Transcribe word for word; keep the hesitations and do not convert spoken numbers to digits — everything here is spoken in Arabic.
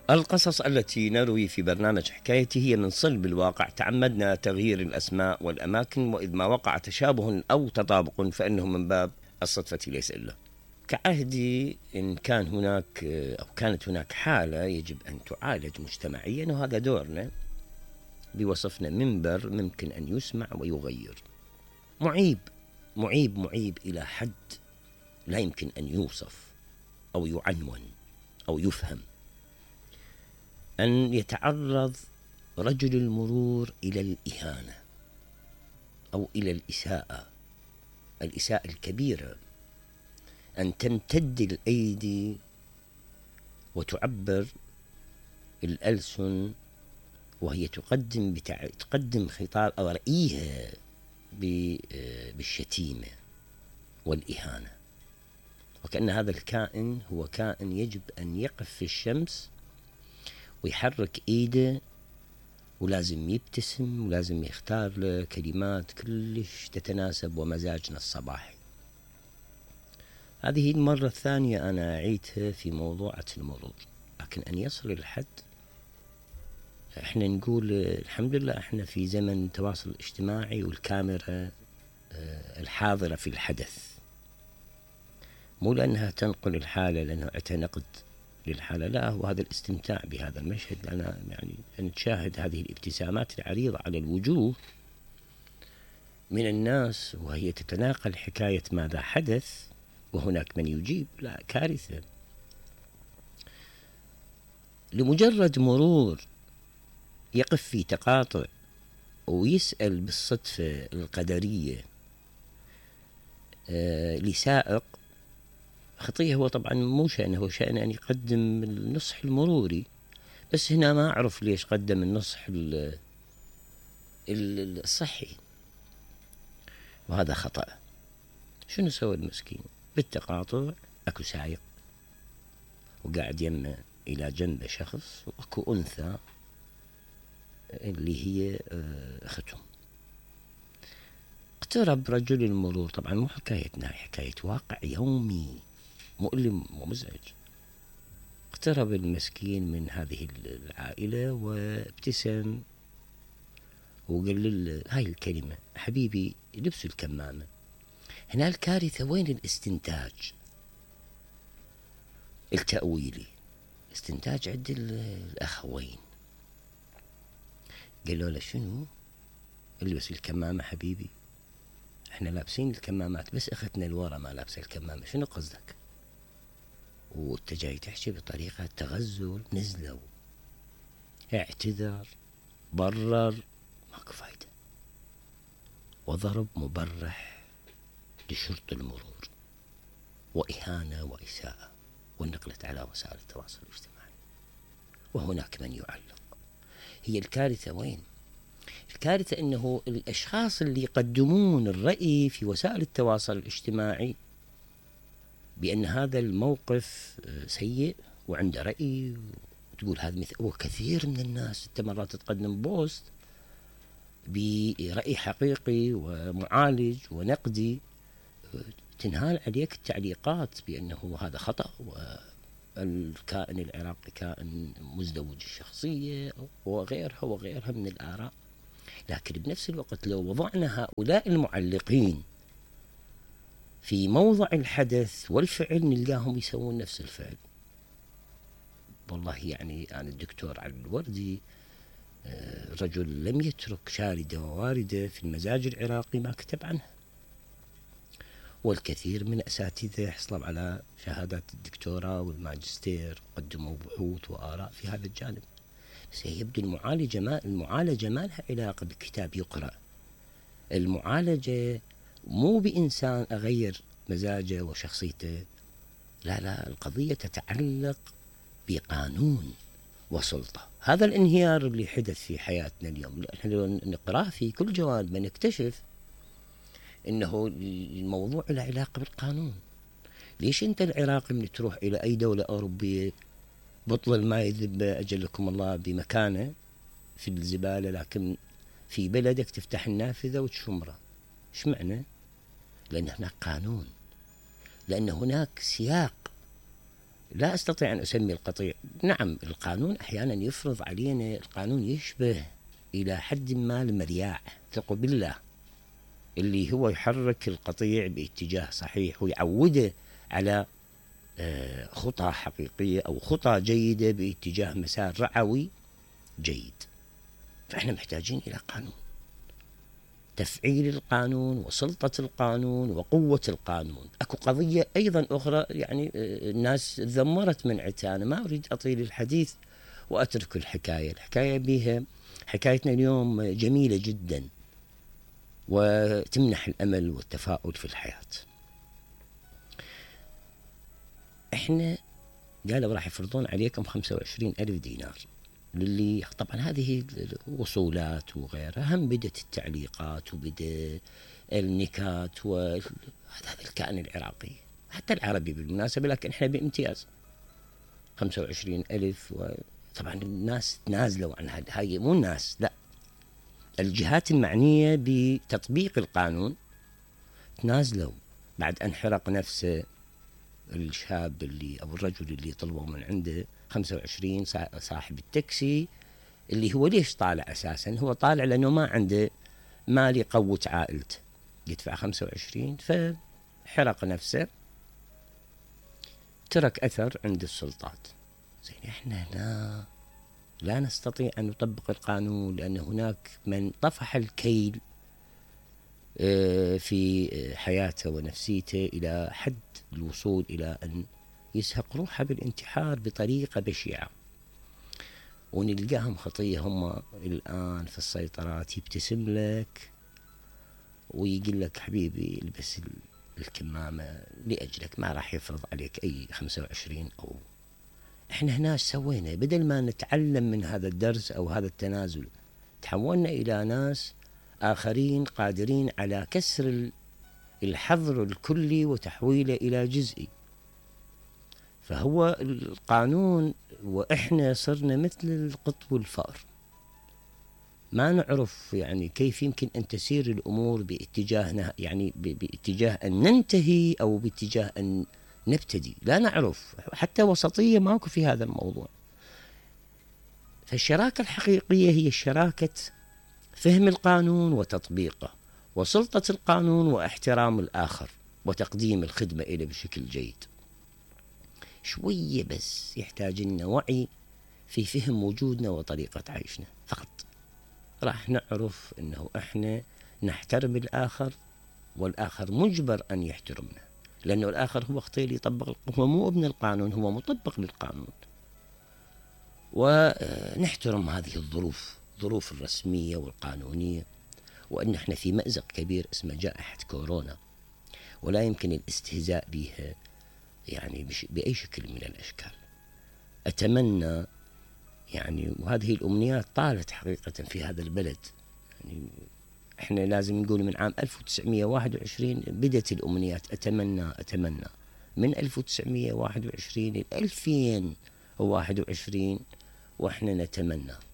القصص التي نروي في برنامج حكايتي هي من صلب الواقع، تعمدنا تغيير الأسماء والأماكن، وإذ ما وقع تشابه أو تطابق فإنه من باب الصدفة ليس إلا. كعهدي إن كان هناك أو كانت هناك حالة يجب أن تعالج مجتمعيا، وهذا دورنا بوصفنا منبر ممكن أن يسمع ويغير. معيب معيب معيب إلى حد لا يمكن أن يوصف أو يعنون أو يفهم أن يتعرض رجل المرور إلى الإهانة أو إلى الإساءة، الإساءة الكبيرة، أن تمتد الأيدي وتعبر الألسن وهي تقدم بتع... تقدم خطاب أو رأيها بالشتيمة والإهانة، وكأن هذا الكائن هو كائن يجب أن يقف في الشمس ويحرك إيده ولازم يبتسم ولازم يختار له كلمات كلش تتناسب ومزاجنا الصباحي. هذه المرة الثانية أنا أعيدها في موضوعة المرور، لكن أن يصل الحد احنا نقول الحمد لله احنا في زمن التواصل الاجتماعي والكاميرا الحاضرة في الحدث، مو لأنها تنقل الحالة لأنها نقد للحالة، لا، هو هذا الاستمتاع بهذا المشهد. أنا يعني أن تشاهد هذه الابتسامات العريضة على الوجوه من الناس وهي تتناقل حكاية ماذا حدث وهناك من يجيب، لا، كارثة. لمجرد مرور يقف في تقاطع ويسأل بالصدفة القدرية آه لسائق خطية، هو طبعا مو شأنه، هو شأن أن يقدم النصح المروري، بس هنا ما أعرف ليش قدم النصح الصحي، وهذا خطأ. شنو سوى المسكين؟ بالتقاطع أكو سايق وقاعد يمه إلى جنب شخص وأكو أنثى اللي هي أختهم. اقترب رجل المرور، طبعا مو حكايتنا، حكاية واقع يومي مؤلم ومزعج. اقترب المسكين من هذه العائلة وابتسم وقال له هاي الكلمة: حبيبي لبس الكمامة. هنا الكارثة، وين الاستنتاج التأويلي؟ استنتاج عند الأخوين. قالوا له شنو؟ البس الكمامة حبيبي، احنا لابسين الكمامات بس اختنا الورا ما لابسه الكمامة، شنو قصدك؟ وانت جاي تحكي بطريقة تغزل. نزلوا، اعتذر، برر، ماكو فايدة، وضرب مبرح لشرط المرور وإهانة وإساءة، ونقلت على وسائل التواصل الاجتماعي وهناك من يعلق. هي الكارثة وين؟ الكارثة أنه الأشخاص اللي يقدمون الرأي في وسائل التواصل الاجتماعي بأن هذا الموقف سيء وعنده رأي وتقول هذا مثل، وكثير من الناس انت مرات تقدم بوست برأي حقيقي ومعالج ونقدي تنهال عليك التعليقات بأنه هذا خطأ والكائن العراقي كائن مزدوج الشخصية وغيرها وغيرها من الآراء. لكن بنفس الوقت لو وضعنا هؤلاء المعلقين في موضع الحدث والفعل نلقاهم يسوون نفس الفعل. والله يعني أنا الدكتور علي الوردي رجل لم يترك شاردة وواردة في المزاج العراقي ما كتب عنها، والكثير من أساتذة حصلوا على شهادات الدكتوراه والماجستير وقدموا بحوث وآراء في هذا الجانب. بس يبدو المعالجة ما المعالجة ما لها علاقة بكتاب يقرأ، المعالجة مو بإنسان أغير مزاجه وشخصيته، لا لا، القضية تتعلق بقانون وسلطة. هذا الانهيار اللي حدث في حياتنا اليوم نحن لو نقرأه في كل جوانب نكتشف إنه الموضوع له علاقة بالقانون. ليش أنت العراقي من تروح إلى أي دولة أوروبية بطل الماء يذب أجلكم الله بمكانه في الزبالة، لكن في بلدك تفتح النافذة وتشمره؟ إيش معنى؟ لأن هناك قانون، لأن هناك سياق لا أستطيع أن أسمي القطيع. نعم القانون أحيانا يفرض علينا، القانون يشبه إلى حد ما المرياع، ثقوا بالله، اللي هو يحرك القطيع باتجاه صحيح ويعوده على خطى حقيقية أو خطى جيدة باتجاه مسار رعوي جيد. فإحنا محتاجين إلى قانون، تفعيل القانون وسلطة القانون وقوة القانون. أكو قضية أيضا أخرى، يعني الناس ذمرت من عتانة، ما أريد أطيل الحديث وأترك الحكاية. الحكاية بها، حكايتنا اليوم جميلة جدا وتمنح الأمل والتفاؤل في الحياة. إحنا قالوا راح يفرضون عليكم خمسة وعشرين ألف دينار للي طبعا هذه وصولات وغيرها. هم بدت التعليقات وبدأ النكات وهذا الكائن العراقي حتى العربي بالمناسبة، لكن إحنا بامتياز خمسة وعشرين ألف. وطبعا الناس تنازلوا عن هذا، هاي مو الناس، لا، الجهات المعنية بتطبيق القانون تنازلوا بعد أن حرق نفسه الشاب اللي أو الرجل اللي طلبوا من عنده خمسة وعشرين، صاحب التاكسي اللي هو ليش طالع أساسا؟ هو طالع لأنه ما عنده مال يقوت عائلته، يدفع خمسة وعشرين فحرق نفسه، ترك أثر عند السلطات. زين إحنا هنا لا نستطيع أن نطبق القانون لأن هناك من طفح الكيل في حياته ونفسيته إلى حد الوصول إلى أن يسهق روحه بالانتحار بطريقة بشعة. ونلقاهم خطية هم الآن في السيطرات، يبتسم لك ويقول لك حبيبي البس الكمامة لأجلك، ما راح يفرض عليك أي خمسة وعشرين. أو إحنا هنا سوينا، بدل ما نتعلم من هذا الدرس أو هذا التنازل، تحولنا إلى ناس آخرين قادرين على كسر الحظر الكلي وتحويله إلى جزئي. فهو القانون وإحنا صرنا مثل القط والفأر، ما نعرف يعني كيف يمكن أن تسير الأمور باتجاهنا، يعني باتجاه أن ننتهي أو باتجاه أن نبتدي، لا نعرف، حتى وسطية ماكو في هذا الموضوع. فالشراكة الحقيقية هي شراكة فهم القانون وتطبيقه، وسلطة القانون واحترام الآخر وتقديم الخدمة إليه بشكل جيد. شوية بس يحتاج لنا وعي في فهم وجودنا وطريقة عيشنا فقط، راح نعرف أنه إحنا نحترم الآخر والآخر مجبر أن يحترمنا، لأنه الآخر هو اختير يطبق، هو مو ابن القانون، هو مطبق للقانون. ونحترم هذه الظروف، ظروف الرسمية والقانونية، وأن احنا في مأزق كبير اسمه جائحة كورونا، ولا يمكن الاستهزاء بها يعني بأي شكل من الأشكال. أتمنى يعني، وهذه الأمنيات طالت حقيقة في هذا البلد، يعني احنا لازم نقول من عام ألف وتسعمائة وواحد وعشرين بدت الأمنيات، أتمنى أتمنى من ألف وتسعمائة وواحد وعشرين إلى ألفين وواحد وعشرين وإحنا نتمنى